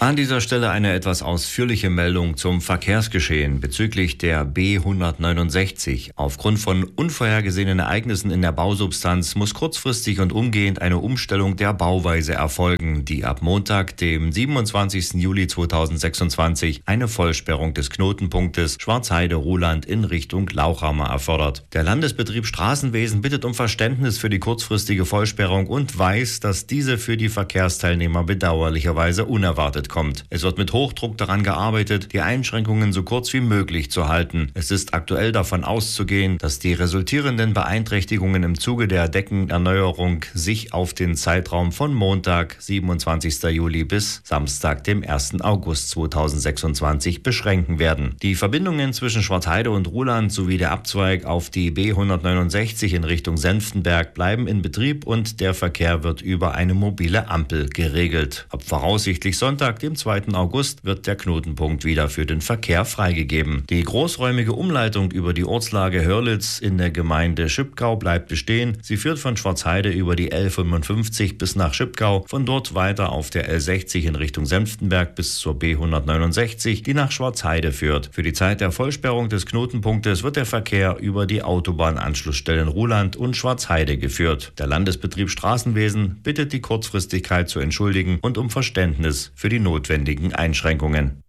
An dieser Stelle eine etwas ausführliche Meldung zum Verkehrsgeschehen bezüglich der B169. Aufgrund von unvorhergesehenen Ereignissen in der Bausubstanz muss kurzfristig und umgehend eine Umstellung der Bauweise erfolgen, die ab Montag, dem 27. Juli 2026, eine Vollsperrung des Knotenpunktes Schwarzheide-Ruhland in Richtung Lauchhammer erfordert. Der Landesbetrieb Straßenwesen bittet um Verständnis für die kurzfristige Vollsperrung und weiß, dass diese für die Verkehrsteilnehmer bedauerlicherweise unerwartet kommt. Es wird mit Hochdruck daran gearbeitet, die Einschränkungen so kurz wie möglich zu halten. Es ist aktuell davon auszugehen, dass die resultierenden Beeinträchtigungen im Zuge der Deckenerneuerung sich auf den Zeitraum von Montag, 27. Juli bis Samstag, dem 1. August 2026 beschränken werden. Die Verbindungen zwischen Schwarzheide und Ruhland sowie der Abzweig auf die B169 in Richtung Senftenberg bleiben in Betrieb und der Verkehr wird über eine mobile Ampel geregelt. Ab voraussichtlich Sonntag, dem 2. August, wird der Knotenpunkt wieder für den Verkehr freigegeben. Die großräumige Umleitung über die Ortslage Hörlitz in der Gemeinde Schipkau bleibt bestehen. Sie führt von Schwarzheide über die L55 bis nach Schipkau, von dort weiter auf der L60 in Richtung Senftenberg bis zur B169, die nach Schwarzheide führt. Für die Zeit der Vollsperrung des Knotenpunktes wird der Verkehr über die Autobahnanschlussstellen Ruhland und Schwarzheide geführt. Der Landesbetrieb Straßenwesen bittet die Kurzfristigkeit zu entschuldigen und um Verständnis für die notwendigen Einschränkungen.